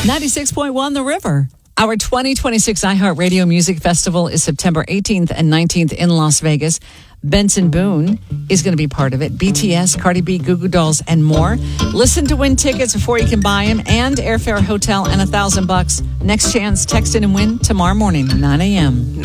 96.1 The River. Our 2026 iHeartRadio Music Festival is September 18th and 19th in Las Vegas. Benson Boone is going to be part of it. BTS, Cardi B, Goo Goo Dolls, and more. Listen to win tickets before you can buy them, and airfare, hotel, and $1,000. Next chance, text in and win tomorrow morning, 9 a.m.